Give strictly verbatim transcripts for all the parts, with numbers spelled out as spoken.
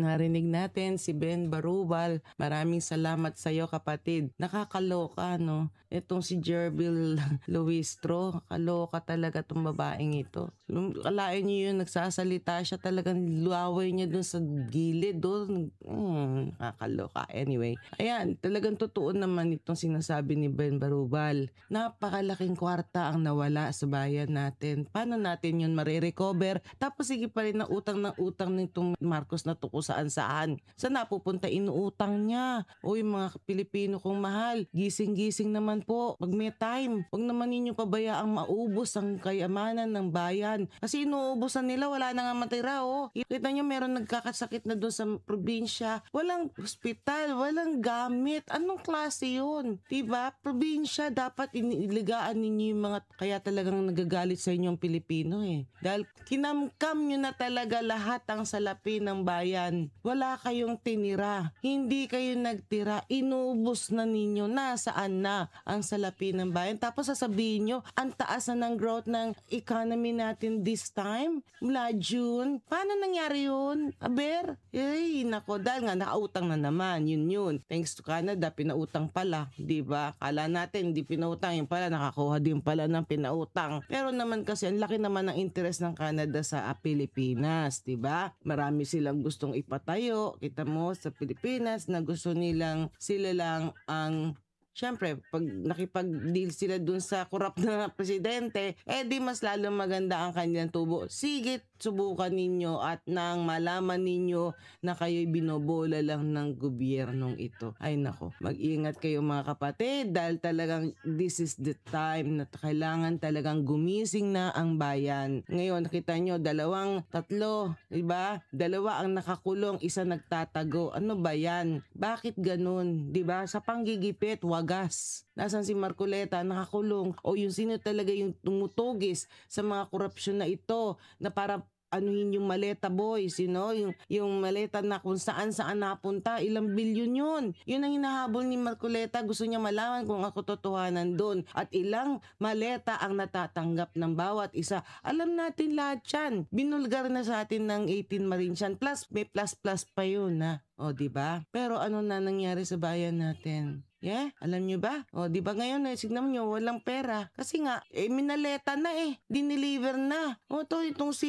narinig natin si Ben Barubal. Maraming salamat sa iyo, kapatid. Nakakaloka, no? Itong si Jerbil Luistro, kaloka talaga itong babaeng ito. Kalain niyo yun, nagsasalita siya, talagang luaway niya dun sa gilid doon. Hmm, nakakaloka. Anyway, ayan, talagang totoo naman itong sinasabi ni Ben Barubal. Napakalaking kwarta ang nawala sa bayan natin. Paano natin yun marirecover? Tapos sige pa rin na utang ng utang nitong Marcos na to kung saan saan. Saan napupunta inuutang niya? O yung mga Pilipino kong mahal, gising-gising naman po. Pag may time, huwag naman ninyo pabayaang maubos ang kayamanan ng bayan. Kasi inuubusan nila, wala na nga matira. Oh. Kita nyo, meron nagkakasakit na doon sa probinsya. Walang hospital, walang gamit. Anong klase yun? Diba? Probinsya, dapat inilagaan ninyo yung mga, kaya talagang nagagalit sa inyong Pilipino eh. Dahil kinamkam nyo na talaga lahat ang salapi ng bayan. Wala kayong tinira. Hindi kayo nagtira. Inubos na ninyo. Nasaan na ang salapi ng bayan? Tapos sasabihin nyo, ang taas na ng growth ng economy natin this time. Mula June. Paano nangyari yun? Aber? Eh, nako. Dahil nga, nakautang na naman. Yun yun. Thanks to Canada, pinautang pala. Diba? Kala natin, hindi pinautang. Yung pala, nakakuha din pala ng pinautang. Pero naman kasi, ang laki naman ng interest ng Canada sa uh, Pilipinas. Diba? Marami silang gustong ipatayo. Kita mo sa Pilipinas na gusto nilang sila lang ang siyempre, pag nakipag-deal sila dun sa korap na presidente, eh di mas lalo maganda ang kanilang tubo. Sige, subukan ninyo at nang malaman ninyo na kayo'y binobola lang ng gobyernong ito. Ay nako, mag-ingat kayo mga kapatid dahil talagang this is the time na kailangan talagang gumising na ang bayan. Ngayon, nakita nyo, dalawang, tatlo, diba? Dalawa ang nakakulong, isa nagtatago. Ano ba yan? Bakit ganun? Diba? Sa panggigipit, wag gas. Nasaan si Marcoleta? Nakakulong. O yung sino talaga yung tumutugis sa mga korupsyon na ito na para anuhin yung maleta boys, you know? Yung, yung maleta na kung saan saan napunta, ilang bilyon yun. Yun ang hinahabol ni Marcoleta. Gusto niya malaman kung ako totohanan doon. At ilang maleta ang natatanggap ng bawat isa. Alam natin lahat yan. Binulgar na sa atin ng eighteen Marines yan. Plus, may plus plus pa yun ha. O, diba? Pero ano na nangyari sa bayan natin? Yeah, alam nyo ba? O, di ba ngayon eh, signan nyo, walang pera. Kasi nga, eh, minaleta na eh. Dineliver na. O, to, itong si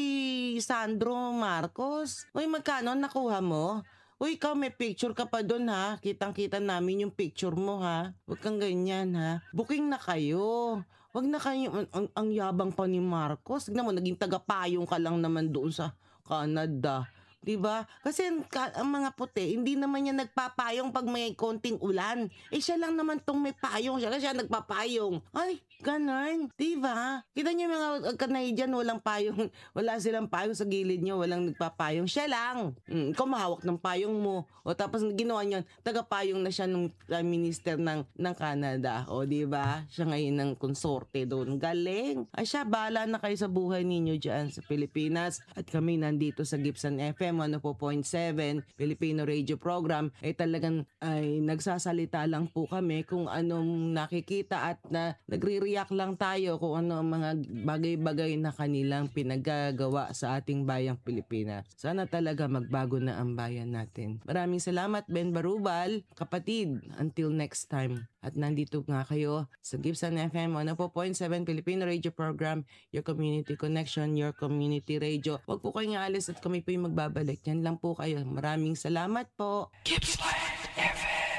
Sandro Marcos. Uy, magkano nakuha mo? Uy, ikaw may picture ka pa doon ha. Kitang-kita namin yung picture mo ha. Huwag kang ganyan ha. Booking na kayo. Huwag na kayo, ang, ang, ang yabang pa ni Marcos. Signan mo, naging tagapayong ka lang naman doon sa Canada. Diba? Kasi ang, ang mga puti, hindi naman niya nagpapayong pag may konting ulan. Eh siya lang naman tong may payong. Siya lang siya nagpapayong. Ay, ganun. Diba? Kita niyo mga Canadian, walang payong. Wala silang payong sa gilid niyo. Walang nagpapayong. Siya lang. Mm, ikaw mahawak ng payong mo. O tapos ginawa niyon, tagapayong na siya ng Prime Minister ng, ng Canada. O diba? Siya ngayon ng konsorte doon. Galing. Ay siya, bahala na kayo sa buhay ninyo dyan sa Pilipinas. At kami nandito sa Gibson F M one oh four point seven Filipino Radio Program ay eh, talagang ay nagsasalita lang po kami kung anong nakikita at na nagre-react lang tayo kung ano ang mga bagay-bagay na kanilang pinagagawa sa ating bayang Pilipinas. Sana talaga magbago na ang bayan natin. Maraming salamat Ben Barubal, kapatid. Until next time. At nandito nga kayo sa Gibson F M one oh four point seven Filipino Radio Program, your community connection, your community radio. Huwag po kayong alis at kami po yung magbabalik. Yan lang po kayo. Maraming salamat po. Gibson F M.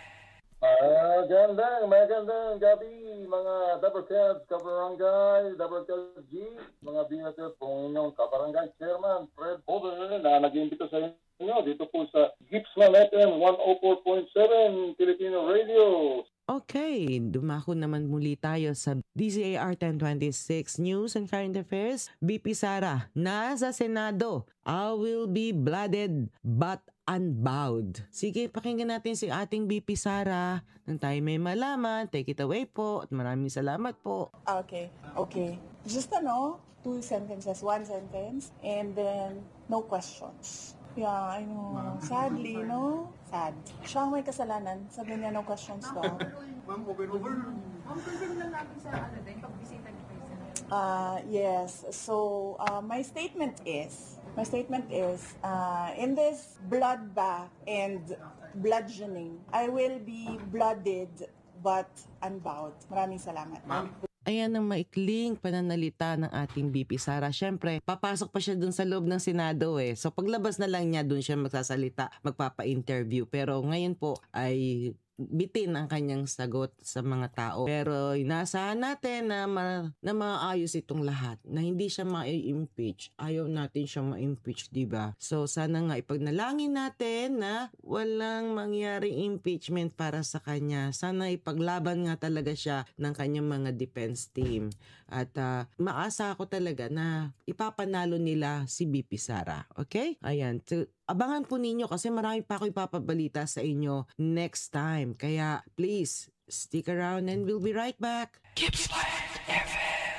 Magandang, magandang gabi mga Double Cabs, Kabarangay, Double Cabs G, mga B F F po inyong Kabarangay Chairman Fred Over na nag-iimbita sa inyo dito po sa Gibson F M one oh four point seven Filipino Radio. Okay, dumako naman muli tayo sa D Z A R ten twenty-six News and Current Affairs. B P Sara, nasa Senado. I will be blooded but unbowed. Sige, pakinggan natin si ating B P Sara. Nang tayo may malaman, take it away po. At maraming salamat po. Okay, okay. Just ano, two sentences, one sentence, and then no questions. Yeah, I know. Sadly, no? Sad. Siya ang may kasalanan. Sabi niya, no questions daw. Ma'am, over, over. Ma'am, confirm lang natin sa ano din, pag-bisita niyo kayo sa Uh, yes. So, uh, my statement is, My statement is, uh, in this bloodbath and bludgeoning, I will be blooded but unbowed. Maraming salamat. Ayan ang maikling pananalita ng ating B P Sara. Siyempre, papasok pa siya dun sa loob ng Senado eh. So paglabas na lang niya, dun siya magsasalita, magpapa-interview. Pero ngayon po ay bitin ang kanyang sagot sa mga tao. Pero inaasahan natin na, ma, na maayos itong lahat. Na hindi siya ma-impeach. Ayaw natin siya ma-impeach, diba? So sana nga ipagnalangin natin na walang mangyaring impeachment para sa kanya. Sana ipaglaban nga talaga siya ng kanyang mga defense team. At uh, maasa ako talaga na ipapanalo nila si B P Sara. Okay? Ayan. So, abangan po ninyo kasi marami pa ako ipapabalita sa inyo next time. Kaya please, stick around and we'll be right back. Gippsland F M.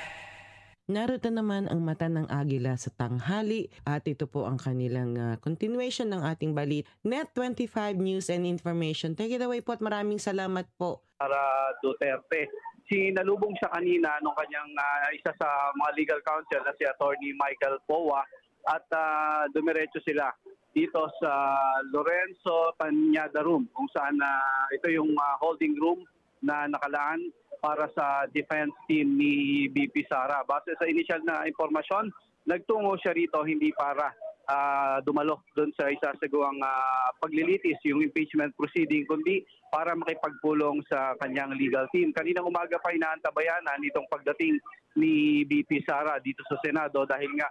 Narito naman ang mata ng agila sa tanghali at ito po ang kanilang uh, continuation ng ating balit. Net twenty-five News and Information. Take it away po at maraming salamat po. Para Duterte. Sinalubong siya kanina nung kanyang uh, isa sa mga legal counsel na si Attorney Michael Powa at uh, dumiretso sila dito sa Lorenzo Tanyada Room kung saan uh, ito yung uh, holding room na nakalaan para sa defense team ni B P Sara. Base sa initial na impormasyon, nagtungo siya rito hindi para uh, dumalo doon sa isasagawang uh, paglilitis, yung impeachment proceeding, kundi para makipagpulong sa kanyang legal team. Kaninang umaga pa inaantabayanan itong pagdating ni B P Sara dito sa Senado dahil nga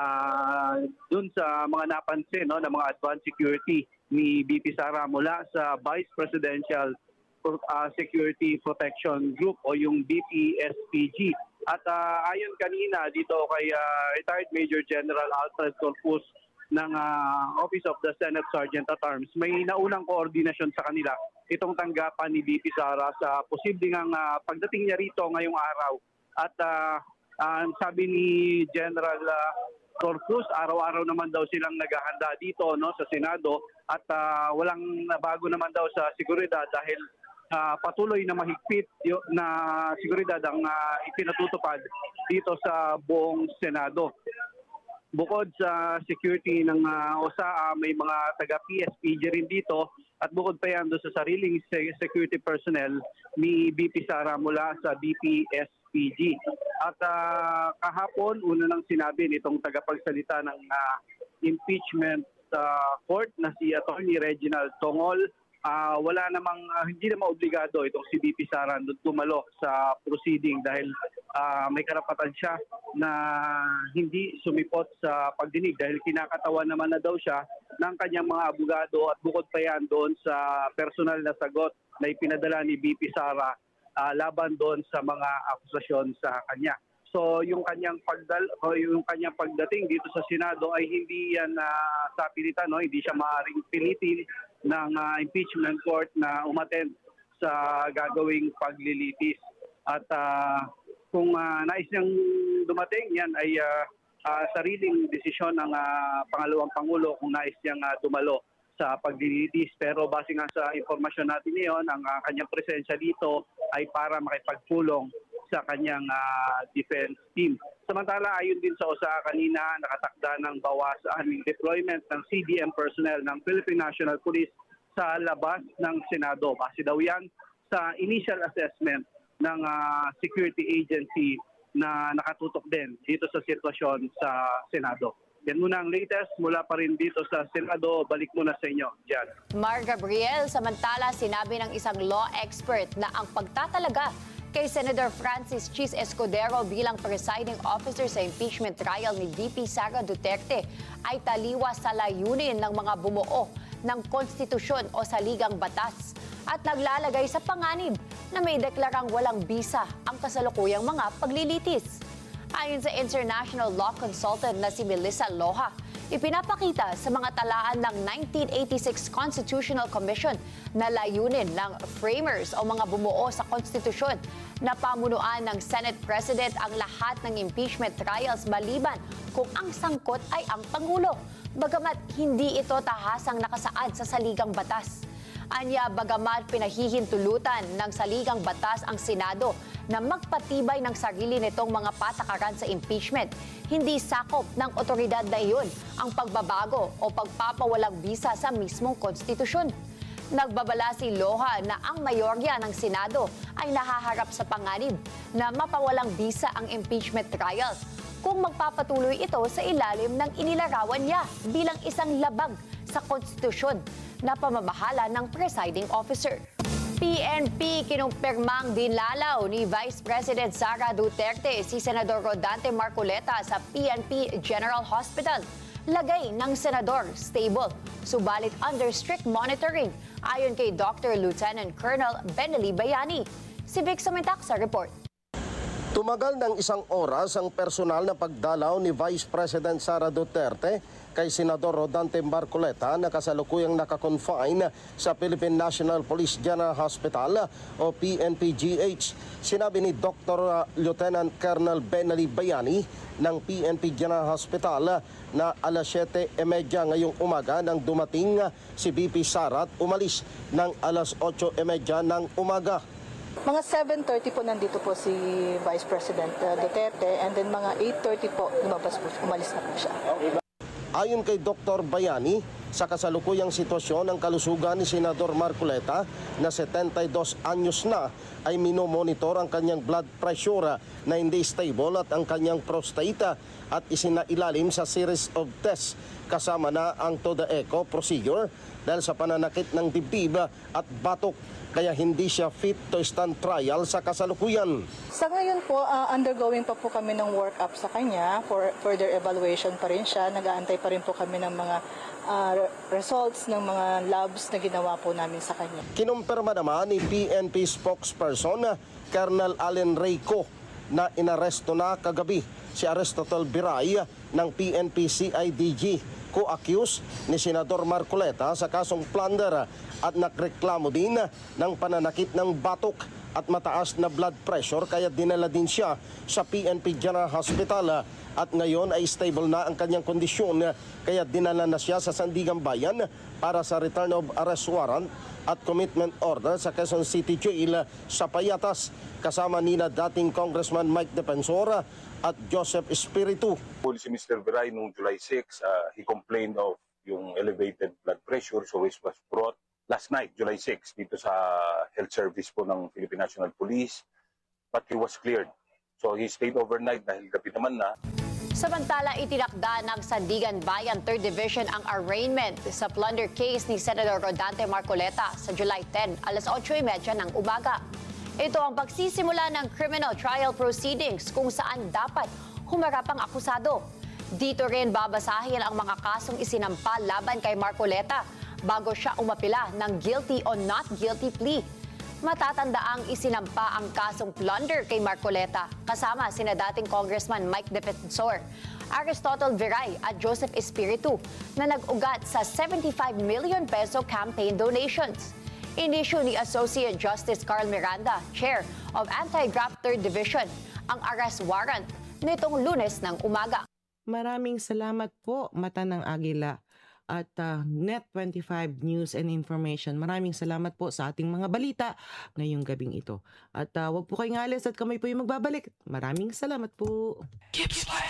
uh, doon sa mga napansin no, ng mga advanced security ni B P Sara mula sa Vice Presidential uh, Security Protection Group o yung B P S P G. At uh, ayon kanina dito kay uh, retired Major General Alfred Corpus ng uh, Office of the Senate Sergeant at Arms, may naunang koordinasyon sa kanila itong tanggapan ni B P Sara sa posibleng uh, pagdating niya rito ngayong araw. At uh, uh, sabi ni General uh, Corpus, araw-araw naman daw silang naghahanda dito no, sa Senado at uh, walang bago naman daw sa seguridad dahil uh, patuloy na mahigpit na seguridad ang uh, ipinatutupad dito sa buong Senado. Bukod sa security ng uh, O S A, uh, may mga taga-P S P G rin dito at bukod pa yan doon sa sariling security personnel ni B P Sara mula sa B P S P G. At uh, kahapon, una nang sinabi nitong tagapagsalita ng uh, impeachment uh, court na si Attorney Reginald Tongol, uh, wala namang, uh, hindi naman obligado itong si B P Sara dumalo sa proceeding dahil uh, may karapatan siya na hindi sumipot sa pagdinig dahil kinakatawan naman na daw siya ng kanyang mga abogado at bukod pa yan doon sa personal na sagot na ipinadala ni B P Sara uh, laban doon sa mga akusasyon sa kanya. So yung kanyang pagdal o yung kanyang pagdating dito sa Senado ay hindi yan uh, sa pilitan, no? Hindi siya maaaring pilitin ng uh, impeachment court na umattend sa gagawing paglilitis. At uh, kung uh, nais niyang dumating, yan ay uh, uh, sariling desisyon ng uh, pangalawang Pangulo kung nais niyang uh, dumalo sa paglilitis. Pero base nga sa informasyon natin ngayon, ang uh, kanyang presensya dito ay para makipagpulong sa kanyang uh, defense team. Samantala, ayon din sa O S A kanina, nakatakda ng bawasan ng deployment ng C D M personnel ng Philippine National Police sa labas ng Senado. Base daw yan sa initial assessment ng uh, security agency na nakatutok din dito sa sitwasyon sa Senado. Yan muna ang latest mula pa rin dito sa Senado. Balik muna sa inyo, Jan. Mar Gabriel, samantala sinabi ng isang law expert na ang pagtatalaga kay Senator Francis Chis Escudero bilang presiding officer sa impeachment trial ni V P Sara Duterte ay taliwas sa layunin ng mga bumuo ng konstitusyon o saligang batas at naglalagay sa panganib na may deklarang walang bisa ang kasalukuyang mga paglilitis. Ayon sa international law consultant na si Melissa Loha, ipinapakita sa mga talaan ng nineteen eighty-six Constitutional Commission na layunin ng framers o mga bumuo sa konstitusyon na pamunuan ng Senate President ang lahat ng impeachment trials maliban kung ang sangkot ay ang Pangulo, bagamat hindi ito tahasang nakasaad sa saligang batas. Anya, bagamat pinahihintulutan ng saligang batas ang Senado na magpatibay ng sarili nitong mga patakaran sa impeachment, hindi sakop ng otoridad na iyon ang pagbabago o pagpapawalang bisa sa mismong konstitusyon. Nagbabala si Loha na ang mayorya ng Senado ay nahaharap sa panganib na mapawalang bisa ang impeachment trial kung magpapatuloy ito sa ilalim ng inilarawan niya bilang isang labag sa konstitusyon na pamamahala ng presiding officer. P N P kinumpirmang dinalaw ni Vice President Sara Duterte si Senador Rodante Marcoleta sa P N P General Hospital. Lagay ng senador stable, subalit under strict monitoring ayon kay Doctor Lieutenant Colonel Benely Bayani. Si Vic Samintak sa report. Tumagal ng isang oras ang personal na pagdalaw ni Vice President Sara Duterte kay Senador Rodante Marcoleta na kasalukuyang nakakonfine sa Philippine National Police General Hospital o P N P G H. Sinabi ni Doctor Lieutenant Colonel Benely Bayani ng P N P General Hospital na alas siyete e media ngayong umaga nang dumating si V P Sara at umalis ng alas otso e media ng umaga. Mga seven thirty po nandito po si Vice President uh, Duterte, and then mga eight thirty po lumabas po, umalis na po siya. Ayon kay Doctor Bayani, sa kasalukuyang sitwasyon ng kalusugan ni Senador Marcoleta na setenta y dos anyos na ay minomonitor ang kanyang blood pressure na hindi stable at ang kanyang prostate at isinailalim sa series of tests kasama na ang TODA echo procedure dahil sa pananakit ng dibdib at batok, kaya hindi siya fit to stand trial sa kasalukuyan. Sa ngayon po, uh, undergoing pa po kami ng workup sa kanya. For further evaluation pa rin siya. Nag-aantay pa rin po kami ng mga uh, results ng mga labs na ginawa po namin sa kanya. Kinumpirma naman ni P N P spokesperson Colonel Allen Reyco na inaresto na kagabi si Aristotle Biray ng P N P C I D G, co-accused ni Senador Marcoleta sa kasong plunder at nakreklamo din ng pananakit ng batok at mataas na blood pressure, kaya dinala din siya sa P N P General Hospital at ngayon ay stable na ang kanyang kondisyon, kaya dinala na siya sa Sandigan Bayan para sa return of arrest warrant at commitment order sa Quezon City Jail sa Payatas, kasama nina dating Congressman Mike Defensor at Joseph Espiritu. Si Mister Biray noong July sixth, uh, he complained of yung elevated blood pressure, so he was brought last night, July sixth, dito sa health service po ng Philippine National Police, but he was cleared. So he stayed overnight dahil gabi naman na. Samantala, itinakda ng Sandigan Bayan third Division ang arraignment sa plunder case ni Senator Rodante Marcoleta sa July tenth, alas otso e media ng umaga. Ito ang pagsisimula ng criminal trial proceedings kung saan dapat humarap ang akusado. Dito rin babasahin ang mga kasong isinampa laban kay Marcoleta bago siya umapila ng guilty o not guilty plea. Matatandaang isinampa ang kasong plunder kay Marcoleta kasama sina dating Congressman Mike Defensor, Aristotle Biray at Joseph Espiritu na nag-ugat sa seventy-five million peso campaign donations. Inisyu ni Associate Justice Carl Miranda, Chair of Anti-Graft third Division, ang arrest warrant nitong Lunes ng umaga. Maraming salamat po, Mata ng Agila at uh, Net twenty-five News and Information. Maraming salamat po sa ating mga balita ngayong gabing ito. At uh, wag po kayong alis at kami po yung magbabalik. Maraming salamat po.